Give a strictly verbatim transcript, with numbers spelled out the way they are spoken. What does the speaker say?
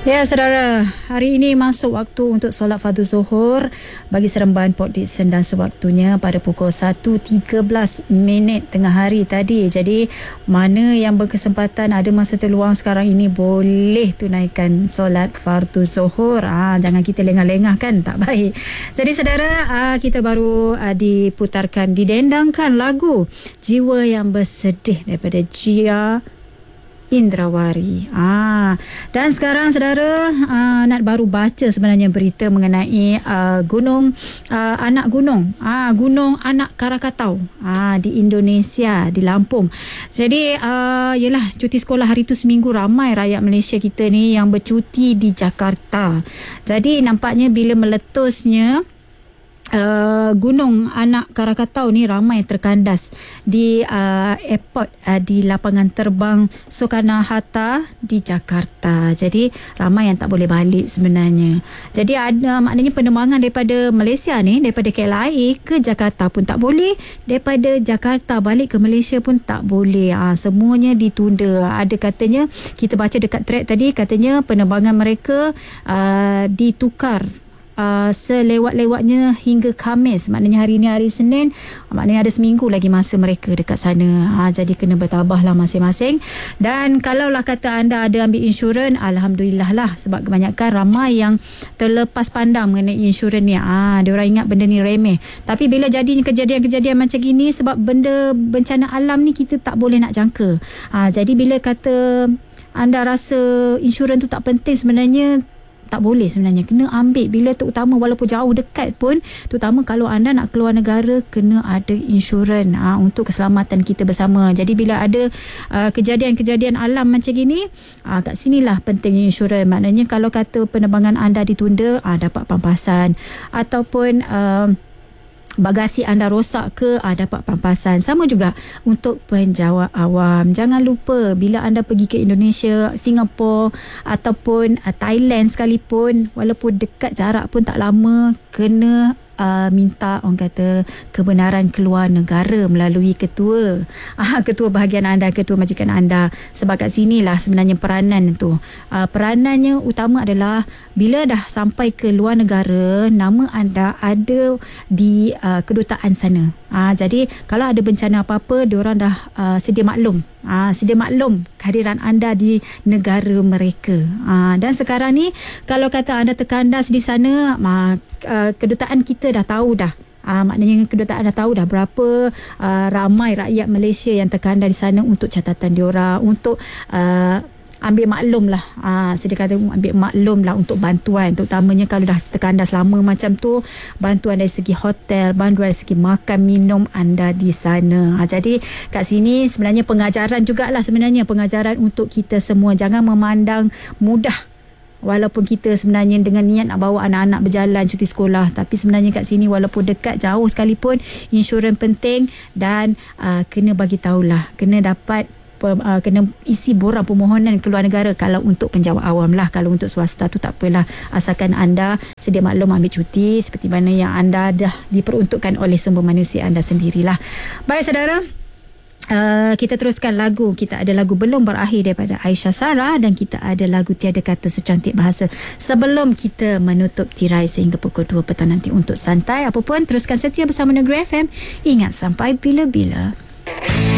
Ya, saudara, hari ini masuk waktu untuk solat fardu zuhur bagi Seremban Port Dickson dan sewaktunya pada pukul satu tiga belas minit tengah hari tadi. Jadi, mana yang berkesempatan ada masa terluang sekarang ini boleh tunaikan solat fardu zuhur. Ah, jangan kita lengah-lengah kan, tak baik. Jadi, saudara, ah, kita baru ah, diputarkan, didendangkan lagu Jiwa Yang Bersedih daripada Jia Indrawari. Ah, dan sekarang saudara ah, nak baru baca sebenarnya berita mengenai ah, gunung ah, anak gunung. Ah, gunung anak Krakatau ah, di Indonesia, di Lampung. Jadi ah, yalah, cuti sekolah hari tu seminggu ramai rakyat Malaysia kita ni yang bercuti di Jakarta. Jadi nampaknya bila meletusnya Uh, gunung anak Krakatau ni ramai terkandas di uh, airport uh, di lapangan terbang Soekarno-Hatta di Jakarta. Jadi ramai yang tak boleh balik sebenarnya. Jadi ada maknanya penerbangan daripada Malaysia ni, daripada K L I A ke Jakarta pun tak boleh, daripada Jakarta balik ke Malaysia pun tak boleh. Uh, semuanya ditunda. Ada katanya, kita baca dekat thread tadi, katanya penerbangan mereka uh, ditukar Uh, selewat-lewatnya hingga Khamis. Maknanya hari ni hari Senin, maknanya ada seminggu lagi masa mereka dekat sana. ha, Jadi kena bertabahlah masing-masing. Dan kalaulah kata anda ada ambil insurans, Alhamdulillah lah, sebab kebanyakan ramai yang terlepas pandang mengenai insurans ni. ha, Diorang ingat benda ni remeh. Tapi bila jadinya kejadian-kejadian macam gini, sebab benda bencana alam ni kita tak boleh nak jangka. ha, Jadi bila kata anda rasa insurans tu tak penting, sebenarnya tak boleh sebenarnya, kena ambil. Bila terutama walaupun jauh dekat pun, terutama kalau anda nak keluar negara, kena ada insurans ha, untuk keselamatan kita bersama. Jadi bila ada uh, kejadian-kejadian alam macam gini, uh, kat sinilah pentingnya insurans. Maknanya kalau kata penerbangan anda ditunda, uh, dapat pampasan, ataupun uh, bagasi anda rosak ke, ah, dapat pampasan. Sama juga untuk penjawat awam. Jangan lupa bila anda pergi ke Indonesia, Singapura ataupun uh, Thailand sekalipun, walaupun dekat jarak pun tak lama, kena Uh, minta orang kata kebenaran keluar negara melalui ketua uh, ketua bahagian anda, ketua majikan anda. Sebab kat sinilah sebenarnya peranan tu. uh, Peranannya utama adalah bila dah sampai ke luar negara, nama anda ada di uh, kedutaan sana. uh, Jadi kalau ada bencana apa-apa, diorang dah uh, sedia maklum. Ah, sedia maklum kehadiran anda di negara mereka. Ah, dan sekarang ni kalau kata anda terkandas di sana, ah, uh, kedutaan kita dah tahu dah. Ah, maknanya kedutaan dah tahu dah berapa uh, ramai rakyat Malaysia yang terkandas di sana, untuk catatan diorang, untuk uh, ambil maklum lah. Ha, saya kata ambil maklum lah untuk bantuan. Terutamanya kalau dah terkandas lama macam tu, bantuan dari segi hotel, bantuan dari segi makan minum anda di sana. Ha, jadi kat sini sebenarnya pengajaran jugalah, sebenarnya pengajaran untuk kita semua. Jangan memandang mudah, walaupun kita sebenarnya dengan niat nak bawa anak-anak berjalan cuti sekolah, tapi sebenarnya kat sini walaupun dekat jauh sekalipun, insurans penting. Dan uh, kena bagi tahulah, kena dapat Uh, kena isi borang permohonan keluar negara kalau untuk penjawat awam lah. Kalau untuk swasta tu tak apalah, asalkan anda sedia maklum ambil cuti seperti mana yang anda dah diperuntukkan oleh sumber manusia anda sendirilah. Baik saudara, Uh, kita teruskan lagu. Kita ada lagu Belum Berakhir daripada Aisyah Sarah, dan kita ada lagu Tiada Kata Secantik Bahasa sebelum kita menutup tirai sehingga pukul dua petang nanti untuk santai. Apapun, teruskan setia bersama Negeri F M. Ingat, sampai bila-bila.